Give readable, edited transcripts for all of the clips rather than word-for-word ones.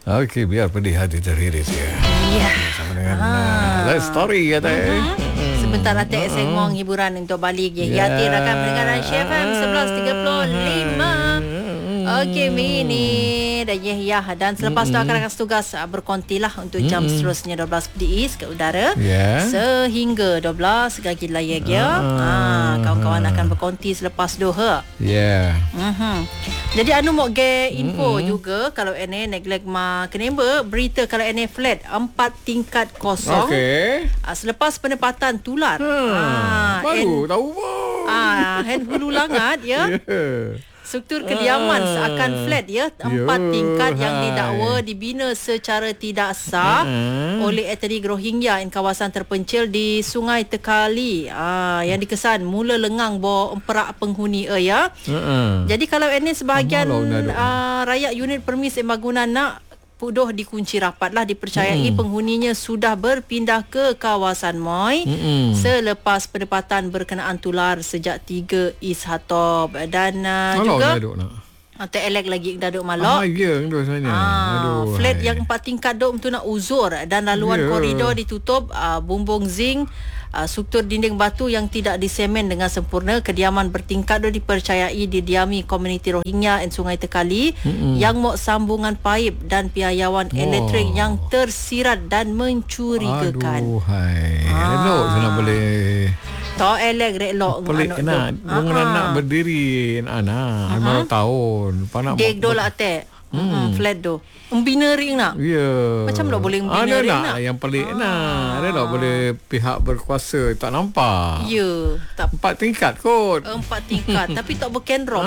Okey, biar pedih hati teriris ya. Ya. Sama dengan Let's Story kata. Sebentar Atik saya ngomong hiburan untuk balik ya. Hati rakan pendengaran FM 11.35. Okey, Mini dan Yahya, dan selepas tu akan tugas berkontilah untuk jam seterusnya 12 PDIS ke udara sehingga 12 gagi layak ya. Kawan-kawan akan berkonti selepas Doha. Jadi anu mau ge info juga kalau ene neglect ma kenapa berita kalau ene flat 4 tingkat kosong. Selepas penempatan tular. Baru tahu pun. Hand hulu langat ya. Struktur kediaman seakan flat ya. 4 tingkat yang didakwa dibina secara tidak sah oleh etnik Rohingya di kawasan terpencil di Sungai Tekali. Yang dikesan mula lengang bo emperak penghuni ya. Jadi kalau ini sebahagian rakyat unit permis bangunan nak pudoh dikunci rapatlah, dipercayai penghuninya sudah berpindah ke kawasan Moi selepas penempatan berkenaan tular sejak 3 Ishatop dan juga tak elek lagi daduk malok. Flat yang 4 tingkat dok tu nak uzur dan laluan koridor ditutup, bumbung zinc, struktur dinding batu yang tidak disemen dengan sempurna. Kediaman bertingkat tu dipercayai didiami komuniti Rohingya di Sungai Tekali yang mau sambungan paip dan piayawan elektrik yang tersirat dan mencurigakan. Elok je nak boleh. Tak elek relok pelik nak anak berdiri anak 5 tahun panak dek dola tek flat do membina ring nak macam tak boleh membina ring nak yang pelik nak ada tak boleh pihak berkuasa tak nampak tak 4 tingkat kot 4 tingkat tapi tak berkenrok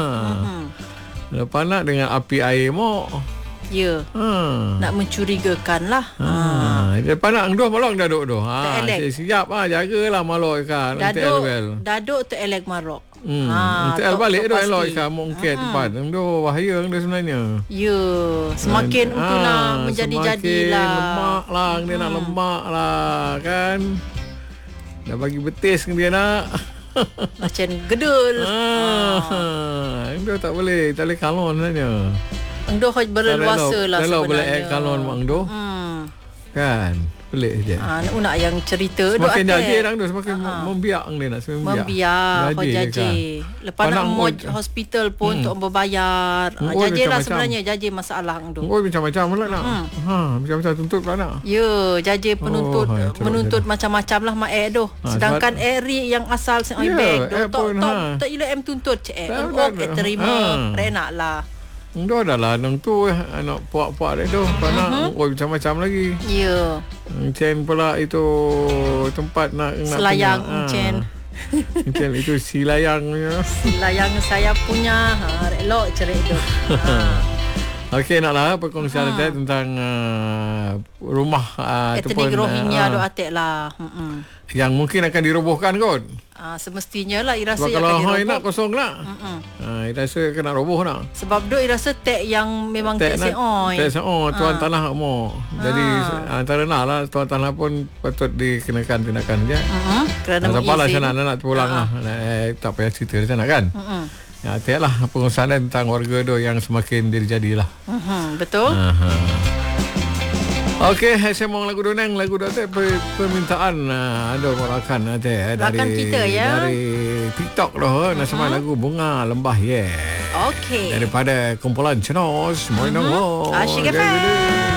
lepas nak dengan api air mok nak mencurigakan lah. Lepas nak dua malok daduk tu. Siap jagalah malok kan. Daduk tu elek marok. Untuk balik tu elok kan mungkin tempat. Tu bahaya dia sebenarnya. Semakin untuk nak menjadi-jadilah. Lemak lah, dia nak lemak lah kan. Dah bagi betis dia nak. Macam gedul. Dia tak boleh kalon sebenarnya. Angdo berleluasa lah sebenarnya. Kalau boleh kalon mak Angdo. Kan? Pelik je. Nak yang cerita semakin jadi orang tu semakin membiak dia nak membiak jaji. Lepas nak mau hospital pun untuk berbayar. Jaji lah sebenarnya jaji masalah Angdo. Macam-macam pula nak. Macam-macam tuntut pula nak. Jaji menuntut macam-macam lah mak tu. Sedangkan Eri yang asal beg tak ila tuntut terima renak lah. Dah lah nang tu anak puak-puak dia tu panak macam-macam lagi. Encen pula itu tempat nak selayang encen. Encen itu silayang saya punya elok cerik tu. Okey naklah perkongsian tentang rumah etnik Rohingya do atik lah. Yang mungkin akan dirobohkan kot. Semestinya lah irasa yang akan diroboh. Kalau nak kosong nak. Irasa kena roboh nak. Sebab duk irasa tek yang memang tek seoi. Tek seoi tuan tanah mau. Jadi antara lah tuan tanah pun patut dikenakan tindakan je. Kerana apalah saya nak pulang lah. Tak payah cerita dia nak kan. Tek lah pengusahaan tentang warga tu yang semakin dijadilah. Betul. Okey, saya mau lagu doneng, lagu Datuk permintaan ada rakan dari kita ya. Dari TikTok dah nak semain lagu Bunga Lembah Okey. Daripada kumpulan Cenos, Moinong. Asyik FM.